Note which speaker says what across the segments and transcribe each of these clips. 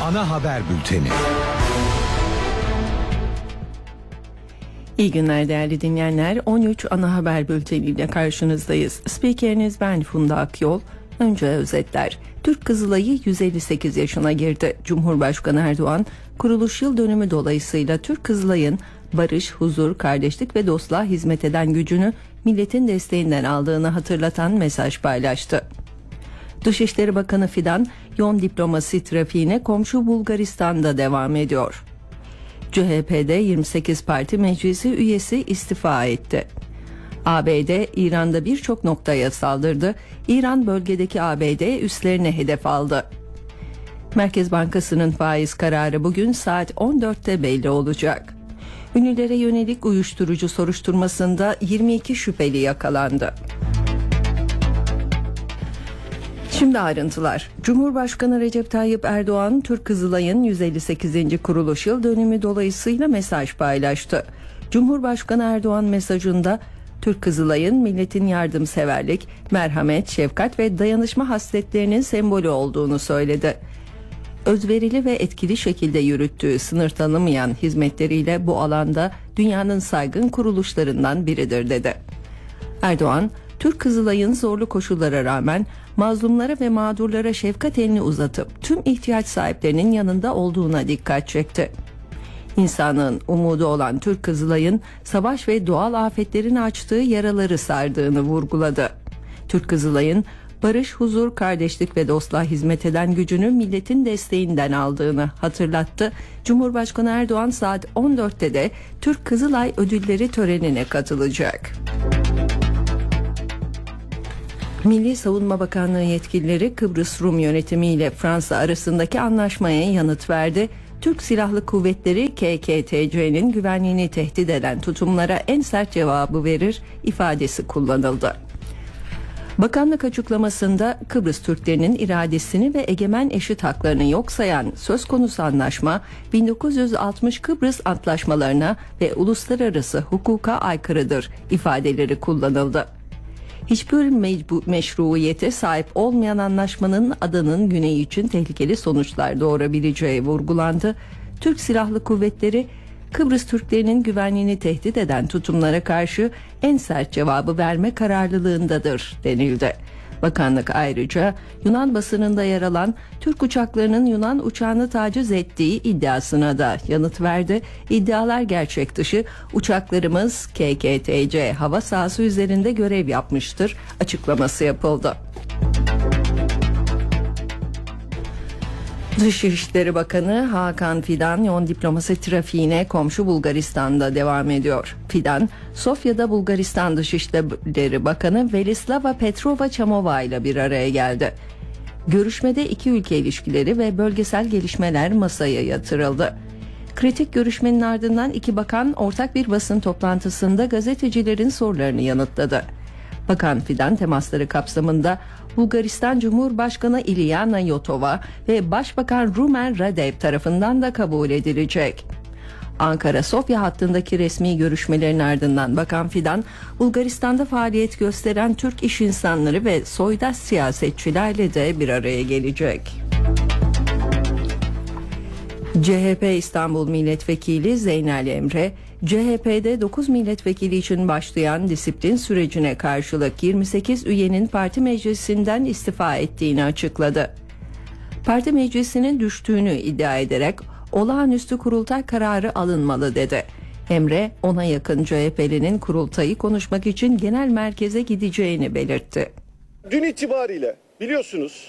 Speaker 1: Ana haber bülteni.
Speaker 2: İyi günler değerli dinleyenler. 13 ana haber bülteniyle karşınızdayız. Spikeriniz ben Funda Akyol. Önce özetler. Türk Kızılayı 158 yaşına girdi. Cumhurbaşkanı Erdoğan, kuruluş yıl dönümü dolayısıyla Türk Kızılay'ın barış, huzur, kardeşlik ve dostluğa hizmet eden gücünü milletin desteğinden aldığını hatırlatan mesaj paylaştı. Dışişleri Bakanı Fidan, yoğun diplomasi trafiğine komşu Bulgaristan'da devam ediyor. CHP'de 28 parti meclisi üyesi istifa etti. ABD, İran'da birçok noktaya saldırdı. İran bölgedeki ABD üslerine hedef aldı. Merkez Bankası'nın faiz kararı bugün saat 14'te belli olacak. Ünlülere yönelik uyuşturucu soruşturmasında 22 şüpheli yakalandı. Şimdi ayrıntılar. Cumhurbaşkanı Recep Tayyip Erdoğan, Türk Kızılay'ın 158. kuruluş yıl dönümü dolayısıyla mesaj paylaştı. Cumhurbaşkanı Erdoğan mesajında, Türk Kızılay'ın milletin yardımseverlik, merhamet, şefkat ve dayanışma hasletlerinin sembolü olduğunu söyledi. Özverili ve etkili şekilde yürüttüğü sınır tanımayan hizmetleriyle bu alanda dünyanın saygın kuruluşlarından biridir dedi. Erdoğan, Türk Kızılay'ın zorlu koşullara rağmen mazlumlara ve mağdurlara şefkat elini uzatıp tüm ihtiyaç sahiplerinin yanında olduğuna dikkat çekti. İnsanlığın umudu olan Türk Kızılay'ın savaş ve doğal afetlerin açtığı yaraları sardığını vurguladı. Türk Kızılay'ın barış, huzur, kardeşlik ve dostluğa hizmet eden gücünü milletin desteğinden aldığını hatırlattı. Cumhurbaşkanı Erdoğan saat 14'te de Türk Kızılay ödülleri törenine katılacak. Milli Savunma Bakanlığı yetkilileri Kıbrıs Rum yönetimi ile Fransa arasındaki anlaşmaya yanıt verdi. Türk Silahlı Kuvvetleri KKTC'nin güvenliğini tehdit eden tutumlara en sert cevabı verir ifadesi kullanıldı. Bakanlık açıklamasında Kıbrıs Türklerinin iradesini ve egemen eşit haklarını yok sayan söz konusu anlaşma 1960 Kıbrıs antlaşmalarına ve uluslararası hukuka aykırıdır ifadeleri kullanıldı. Hiçbir meşruiyete sahip olmayan anlaşmanın adanın güneyi için tehlikeli sonuçlar doğurabileceği vurgulandı. Türk Silahlı Kuvvetleri, Kıbrıs Türklerinin güvenliğini tehdit eden tutumlara karşı en sert cevabı verme kararlılığındadır denildi. Bakanlık ayrıca Yunan basınında yer alan Türk uçaklarının Yunan uçağını taciz ettiği iddiasına da yanıt verdi. İddialar gerçek dışı, uçaklarımız KKTC hava sahası üzerinde görev yapmıştır açıklaması yapıldı. Dışişleri Bakanı Hakan Fidan yoğun diplomasi trafiğine komşu Bulgaristan'da devam ediyor. Fidan, Sofya'da Bulgaristan Dışişleri Bakanı Velislava Petrova Çamova ile bir araya geldi. Görüşmede iki ülke ilişkileri ve bölgesel gelişmeler masaya yatırıldı. Kritik görüşmenin ardından iki bakan ortak bir basın toplantısında gazetecilerin sorularını yanıtladı. Bakan Fidan temasları kapsamında Bulgaristan Cumhurbaşkanı İlyana Yotova ve Başbakan Rumen Radev tarafından da kabul edilecek. Ankara-Sofya hattındaki resmi görüşmelerin ardından Bakan Fidan, Bulgaristan'da faaliyet gösteren Türk iş insanları ve soydaş siyasetçilerle de bir araya gelecek. CHP İstanbul Milletvekili Zeynel Emre, CHP'de 9 milletvekili için başlayan disiplin sürecine karşılık 28 üyenin parti meclisinden istifa ettiğini açıkladı. Parti meclisinin düştüğünü iddia ederek olağanüstü kurultay kararı alınmalı dedi. Emre, ona yakın CHP'linin kurultayı konuşmak için genel merkeze gideceğini belirtti.
Speaker 3: Dün itibariyle biliyorsunuz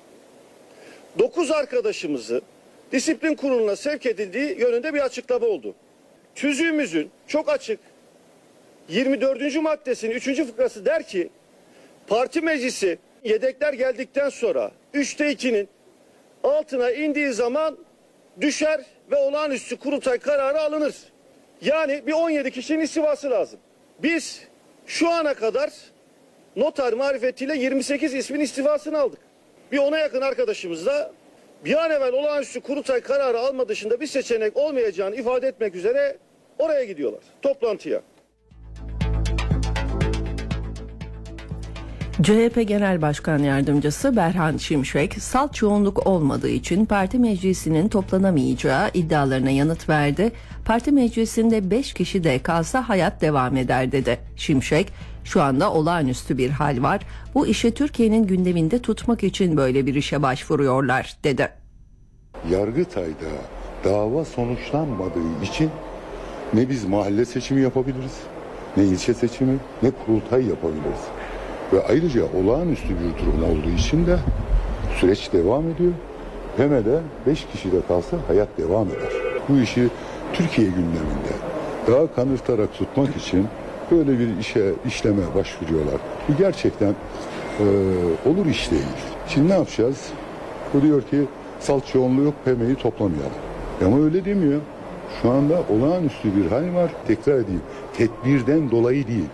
Speaker 3: 9 arkadaşımızı disiplin kuruluna sevk edildiği yönünde bir açıklama oldu. Tüzüğümüzün çok açık 24. maddesinin 3. fıkrası der ki parti meclisi yedekler geldikten sonra 3'te 2'nin altına indiği zaman düşer ve olağanüstü kurultay kararı alınır. Yani bir 17 kişinin istivası lazım. Biz şu ana kadar noter marifetiyle 28 ismin istifasını aldık. Bir 10'a yakın arkadaşımız da bir an evvel olağanüstü kurultay kararı alma dışında bir seçenek olmayacağını ifade etmek üzere oraya gidiyorlar, toplantıya.
Speaker 2: CHP Genel Başkan Yardımcısı Berhan Şimşek, salt çoğunluk olmadığı için parti meclisinin toplanamayacağı iddialarına yanıt verdi. Parti meclisinde 5 kişi de kalsa hayat devam eder dedi. Şimşek, şu anda olağanüstü bir hal var. Bu işi Türkiye'nin gündeminde tutmak için böyle bir işe başvuruyorlar dedi.
Speaker 1: Yargıtay'da dava sonuçlanmadığı için ne biz mahalle seçimi yapabiliriz, ne ilçe seçimi, ne kurultay yapabiliriz. Ve ayrıca olağanüstü bir durum olduğu için de süreç devam ediyor. PEME'de 5 kişi de kalsa hayat devam eder. Bu işi Türkiye gündeminde daha kanırtarak tutmak için böyle bir işleme başvuruyorlar. Bu gerçekten olur iş değil. Şimdi ne yapacağız? O diyor ki salt çoğunluğu yok, PEME'yi toplamayalım. Ama öyle demiyor. Şu anda olağanüstü bir hal var. Tekrar edeyim. Tedbirden dolayı değil.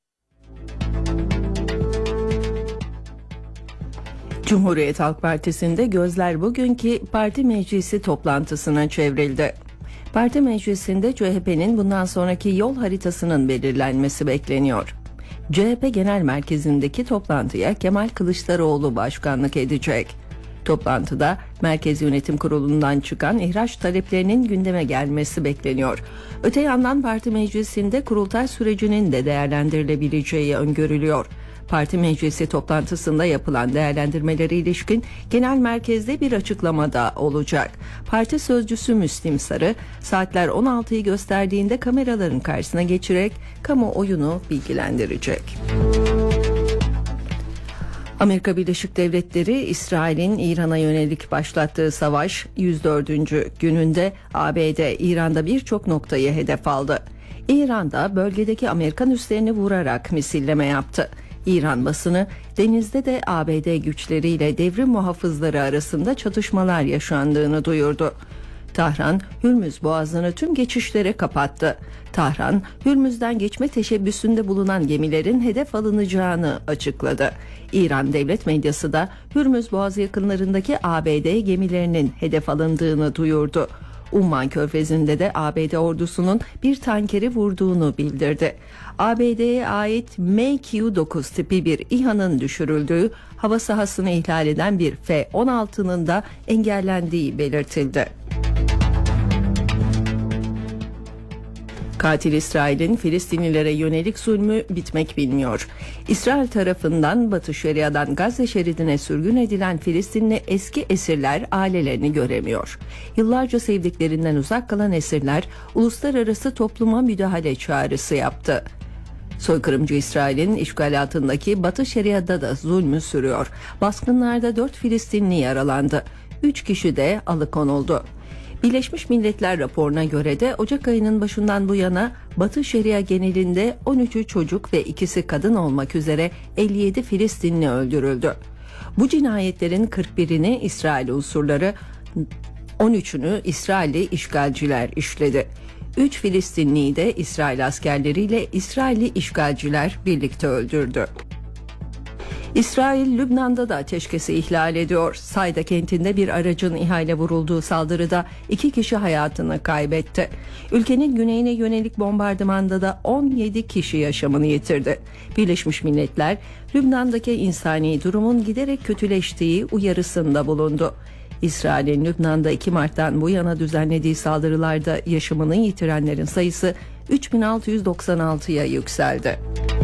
Speaker 2: Cumhuriyet Halk Partisi'nde gözler bugünkü parti meclisi toplantısına çevrildi. Parti meclisinde CHP'nin bundan sonraki yol haritasının belirlenmesi bekleniyor. CHP Genel Merkezi'ndeki toplantıya Kemal Kılıçdaroğlu başkanlık edecek. Toplantıda Merkez Yönetim Kurulu'ndan çıkan ihraç taleplerinin gündeme gelmesi bekleniyor. Öte yandan parti meclisinde kurultay sürecinin de değerlendirilebileceği öngörülüyor. Parti meclisi toplantısında yapılan değerlendirmelere ilişkin genel merkezde bir açıklama da olacak. Parti sözcüsü Müslim Sarı, saatler 16'yı gösterdiğinde kameraların karşısına geçerek kamuoyunu bilgilendirecek. Amerika Birleşik Devletleri, İsrail'in İran'a yönelik başlattığı savaş 104. gününde ABD, İran'da birçok noktayı hedef aldı. İran'da bölgedeki Amerikan üslerini vurarak misilleme yaptı. İran basını denizde de ABD güçleriyle devrim muhafızları arasında çatışmalar yaşandığını duyurdu. Tahran, Hürmüz Boğazı'nı tüm geçişlere kapattı. Tahran, Hürmüz'den geçme teşebbüsünde bulunan gemilerin hedef alınacağını açıkladı. İran devlet medyası da Hürmüz Boğazı yakınlarındaki ABD gemilerinin hedef alındığını duyurdu. Umman Körfezi'nde de ABD ordusunun bir tankeri vurduğunu bildirdi. ABD'ye ait MQ-9 tipi bir İHA'nın düşürüldüğü, hava sahasını ihlal eden bir F-16'nın da engellendiği belirtildi. Katil İsrail'in Filistinlilere yönelik zulmü bitmek bilmiyor. İsrail tarafından Batı Şeria'dan Gazze şeridine sürgün edilen Filistinli eski esirler ailelerini göremiyor. Yıllarca sevdiklerinden uzak kalan esirler uluslararası topluma müdahale çağrısı yaptı. Soykırımcı İsrail'in işgal altındaki Batı Şeria'da da zulmü sürüyor. Baskınlarda 4 Filistinli yaralandı. 3 kişi de alıkonuldu. Birleşmiş Milletler raporuna göre de Ocak ayının başından bu yana Batı Şeria genelinde 13'ü çocuk ve ikisi kadın olmak üzere 57 Filistinli öldürüldü. Bu cinayetlerin 41'ini İsrail unsurları, 13'ünü İsrailli işgalciler işledi. 3 Filistinliyi de İsrail askerleriyle İsrailli işgalciler birlikte öldürdü. İsrail, Lübnan'da da ateşkesi ihlal ediyor. Sayda kentinde bir aracın İHA ile vurulduğu saldırıda 2 kişi hayatını kaybetti. Ülkenin güneyine yönelik bombardımanda da 17 kişi yaşamını yitirdi. Birleşmiş Milletler, Lübnan'daki insani durumun giderek kötüleştiği uyarısında bulundu. İsrail'in Lübnan'da 2 Mart'tan bu yana düzenlediği saldırılarda yaşamını yitirenlerin sayısı 3696'ya yükseldi.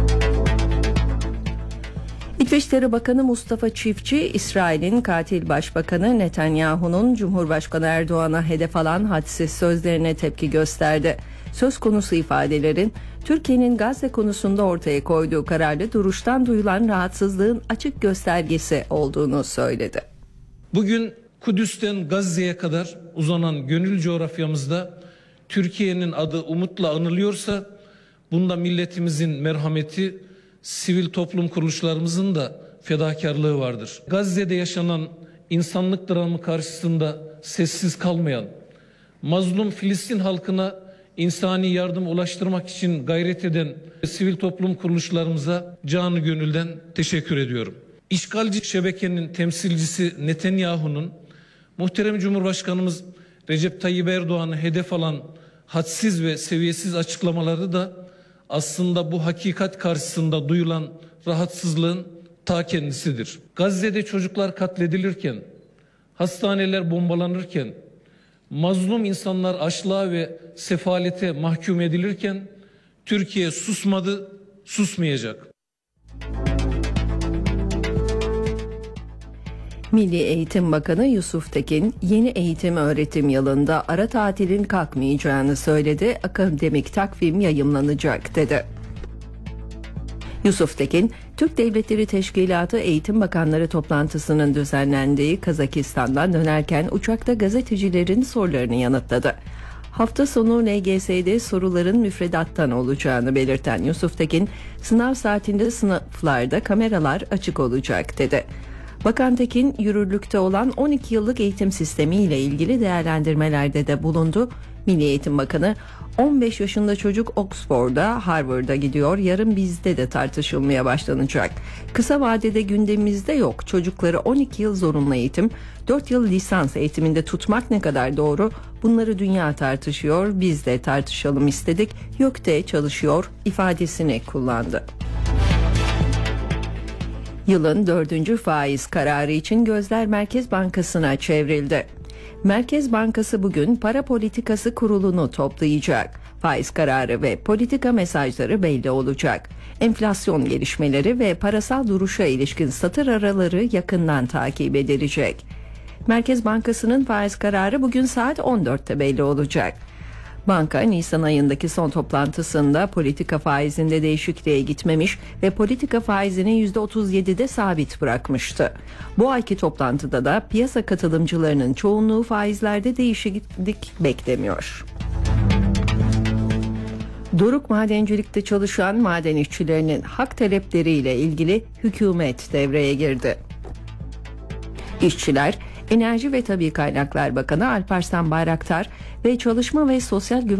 Speaker 2: İçişleri Bakanı Mustafa Çiftçi, İsrail'in katil başbakanı Netanyahu'nun Cumhurbaşkanı Erdoğan'a hedef alan hadsiz sözlerine tepki gösterdi. Söz konusu ifadelerin Türkiye'nin Gazze konusunda ortaya koyduğu kararlı duruştan duyulan rahatsızlığın açık göstergesi olduğunu söyledi.
Speaker 4: Bugün Kudüs'ten Gazze'ye kadar uzanan gönül coğrafyamızda Türkiye'nin adı umutla anılıyorsa bunda milletimizin merhameti, sivil toplum kuruluşlarımızın da fedakarlığı vardır. Gazze'de yaşanan insanlık dramı karşısında sessiz kalmayan, mazlum Filistin halkına insani yardım ulaştırmak için gayret eden sivil toplum kuruluşlarımıza canı gönülden teşekkür ediyorum. İşgalci şebekenin temsilcisi Netanyahu'nun muhterem Cumhurbaşkanımız Recep Tayyip Erdoğan'ı hedef alan hadsiz ve seviyesiz açıklamaları da aslında bu hakikat karşısında duyulan rahatsızlığın ta kendisidir. Gazze'de çocuklar katledilirken, hastaneler bombalanırken, mazlum insanlar açlığa ve sefalete mahkum edilirken Türkiye susmadı, susmayacak.
Speaker 2: Milli Eğitim Bakanı Yusuf Tekin, yeni eğitim öğretim yılında ara tatilin kalkmayacağını söyledi, akademik takvim yayımlanacak dedi. Yusuf Tekin, Türk Devletleri Teşkilatı Eğitim Bakanları toplantısının düzenlendiği Kazakistan'dan dönerken uçakta gazetecilerin sorularını yanıtladı. Hafta sonu LGS'de soruların müfredattan olacağını belirten Yusuf Tekin, sınav saatinde sınıflarda kameralar açık olacak dedi. Bakan Tekin, yürürlükte olan 12 yıllık eğitim sistemi ile ilgili değerlendirmelerde de bulundu. Milli Eğitim Bakanı, 15 yaşında çocuk Oxford'a, Harvard'a gidiyor, yarın bizde de tartışılmaya başlanacak. Kısa vadede gündemimizde yok. Çocukları 12 yıl zorunlu eğitim, 4 yıl lisans eğitiminde tutmak ne kadar doğru? Bunları dünya tartışıyor, biz de tartışalım istedik. YÖK'te çalışıyor ifadesini kullandı. Yılın 4. faiz kararı için gözler Merkez Bankası'na çevrildi. Merkez Bankası bugün Para Politikası Kurulu'nu toplayacak. Faiz kararı ve politika mesajları belli olacak. Enflasyon gelişmeleri ve parasal duruşa ilişkin satır araları yakından takip edilecek. Merkez Bankası'nın faiz kararı bugün saat 14'te belli olacak. Banka, Nisan ayındaki son toplantısında politika faizinde değişikliğe gitmemiş ve politika faizini %37'de sabit bırakmıştı. Bu ayki toplantıda da piyasa katılımcılarının çoğunluğu faizlerde değişiklik beklemiyor. Doruk madencilikte çalışan maden işçilerinin hak talepleriyle ilgili hükümet devreye girdi. İşçiler, Enerji ve Tabii Kaynaklar Bakanı Alparslan Bayraktar ve Çalışma ve Sosyal Güvenlik